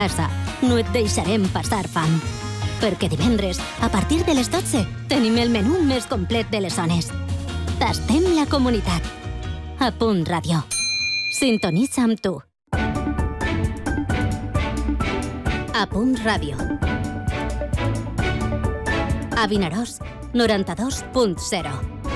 casa. No et deixarem passar fam. Perquè divendres, a partir de les 12, tenim el menú més complet de les zones. Tastem la comunitat. A Punt Ràdio. Sintonitza amb tu. A Punt Ràdio. A Vinaròs, 92.0.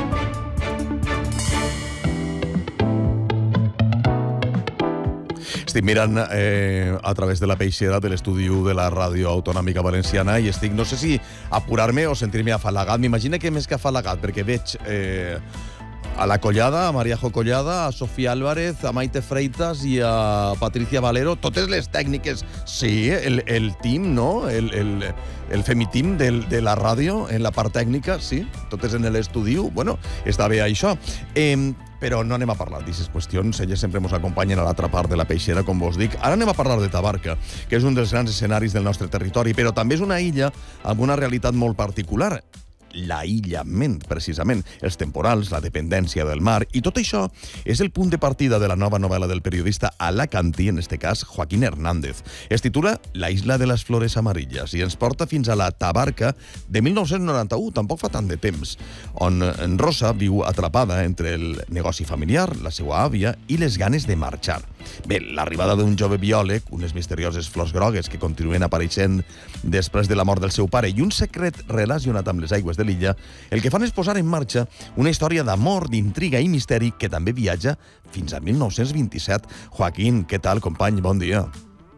Estic mirant a través de la peixera de l'estudi de la Ràdio Autonòmica Valenciana i estic, no sé si apurar-me o sentir-me afalagat. M'imagino que més que afalagat, perquè veig a la Collada, a Mariajo Collada, a Sofía Álvarez, a Maite Freitas i a Patricia Valero, totes les tècniques, sí, el team, no? El femiteam de la ràdio, en la part tècnica, sí, totes en l'estudi. Bueno, està bé això. Però no anem a parlar d'aquestes qüestions, elles sempre ens acompanyen a l'altra part de la peixera, com vos dic. Ara anem a parlar de Tabarca, que és un dels grans escenaris del nostre territori, però també és una illa amb una realitat molt particular. L'aïllament, precisament, els temporals, la dependència del mar, i tot això és el punt de partida de la nova novel·la del periodista alacantí, en este cas Joaquín Hernández. Es titula La isla de les flores amarilles i ens porta fins a la Tabarca de 1991, tampoc fa tant de temps, on en Rosa viu atrapada entre el negoci familiar, la seva àvia i les ganes de marxar. Bé, l'arribada d'un jove biòleg, unes misterioses flors grogues que continuen apareixent després de la mort del seu pare i un secret relacionat amb les aigües de l'illa, el que fan és posar en marxa una història d'amor, d'intriga i misteri que també viatja fins a 1927. Joaquín, què tal, company? Bon dia.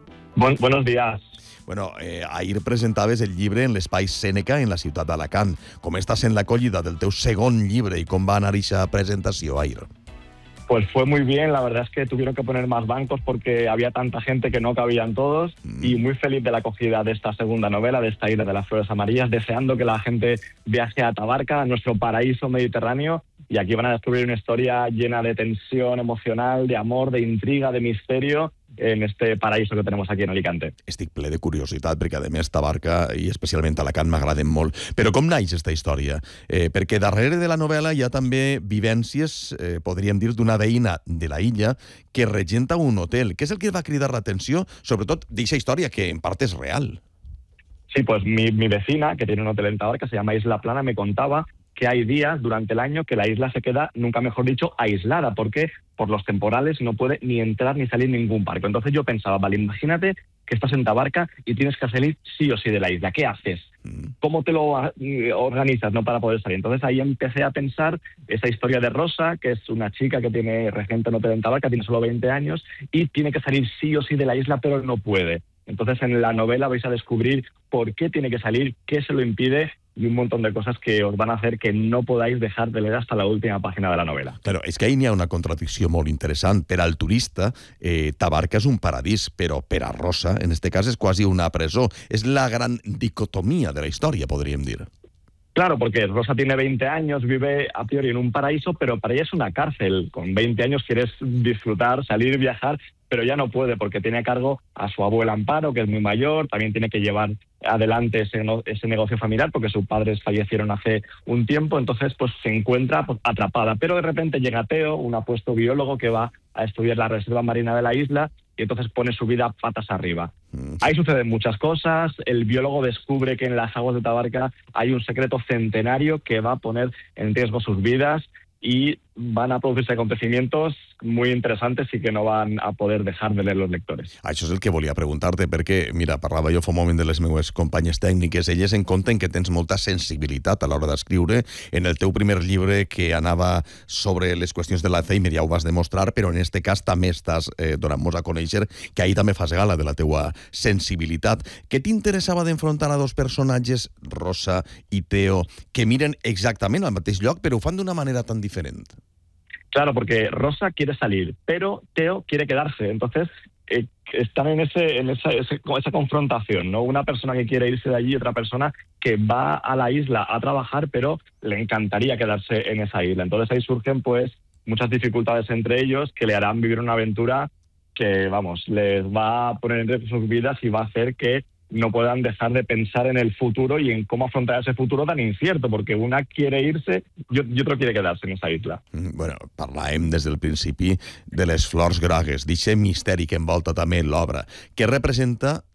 Buenos días. Bueno, ahir presentaves el llibre en l'Espai Sèneca en la ciutat d'Alacant. Com està sent l'acollida del teu segon llibre i com va anar aquesta presentació ahir? Pues fue muy bien, la verdad es que tuvieron que poner más bancos porque había tanta gente que no cabían todos y muy feliz de la acogida de esta segunda novela, de esta isla de las flores amarillas, deseando que la gente viaje a Tabarca, a nuestro paraíso mediterráneo, y aquí van a descubrir una historia llena de tensión emocional, de amor, de intriga, de misterio, en este paraíso que tenemos aquí en Alicante. Estic ple de curiositat, perquè a més Tabarca i especialment Alacant m'agraden molt. Però com naix aquesta història? Perquè darrere de la novel·la hi ha també vivències, podríem dir, d'una veïna de la illa que regenta un hotel. Què és el que va cridar l'atenció, sobretot d'aquesta història que en part és real? Sí, pues mi vecina, que tiene un hotel en Tabarca, se llama Isla Plana, me contaba que hay días durante el año que la isla se queda, nunca mejor dicho, aislada, porque por los temporales no puede ni entrar ni salir ningún barco. Entonces yo pensaba, vale, imagínate que estás en Tabarca y tienes que salir sí o sí de la isla. ¿Qué haces? ¿Cómo te lo organizas, no, para poder salir? Entonces ahí empecé a pensar esa historia de Rosa, que es una chica que tiene regenta en hotel en Tabarca, tiene solo 20 años y tiene que salir sí o sí de la isla, pero no puede. Entonces en la novela vais a descubrir por qué tiene que salir, qué se lo impide y un montón de cosas que os van a hacer que no podáis dejar de leer hasta la última pàgina de la novela. Claro, és que ahí n'hi ha una contradicció molt interessant. Per al turista, Tabarca és un paradís, però per a Rosa, en este cas, és quasi una presó. És la gran dicotomia de la història, podríem dir. Claro, porque Rosa tiene 20 años, vive a priori en un paraíso, pero para ella es una cárcel. Con 20 años quieres disfrutar, salir, viajar, pero ya no puede porque tiene a cargo a su abuela Amparo, que es muy mayor, también tiene que llevar adelante ese negocio familiar porque sus padres fallecieron hace un tiempo, entonces pues se encuentra atrapada. Pero de repente llega Teo, un apuesto biólogo que va a estudiar la reserva marina de la isla y entonces pone su vida patas arriba. Ahí suceden muchas cosas, el biólogo descubre que en las aguas de Tabarca hay un secreto centenario que va a poner en riesgo sus vidas y van a producirse acontecimientos muy interesantes i que no van a poder dejar de leer los lectores. Això és el que volia preguntar-te, perquè, mira, parlava jo fa un moment de les meves companyes tècniques, elles en compten que tens molta sensibilitat a l'hora d'escriure. En el teu primer llibre, que anava sobre les qüestions de l'Alzheimer, ja ho vas demostrar, però en este cas també estàs donant-nos a conèixer que ahir també fas gala de la teua sensibilitat. Què t'interessava d'enfrontar a dos personatges, Rosa i Teo, que miren exactament al mateix lloc, però ho fan d'una manera tan diferent? Claro, porque Rosa quiere salir, pero Teo quiere quedarse. Entonces, están en esa confrontación, ¿no? Una persona que quiere irse de allí y otra persona que va a la isla a trabajar, pero le encantaría quedarse en esa isla. Entonces ahí surgen, pues, muchas dificultades entre ellos que le harán vivir una aventura que, vamos, les va a poner en riesgo sus vidas y va a hacer que no puedan dejar de pensar en el futuro y en cómo afrontar ese futuro tan incierto, porque una quiere irse y otro quiere quedarse en esa isla. Bueno, parlàvem des del principi de les flors grogues, d'aquest misteri que envolta també l'obra. Què representa